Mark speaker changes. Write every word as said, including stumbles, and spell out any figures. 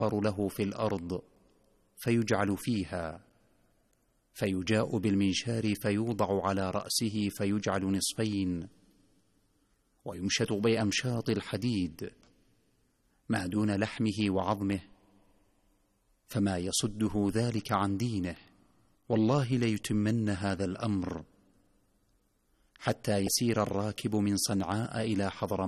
Speaker 1: له في الأرض فيجعل فيها، فيجاء بالمنشار فيوضع على رأسه فيجعل نصفين، ويمشط بأمشاط الحديد ما دون لحمه وعظمه، فما يصده ذلك عن دينه. والله ليتمن هذا الأمر حتى يسير الراكب من صنعاء إلى حضرموت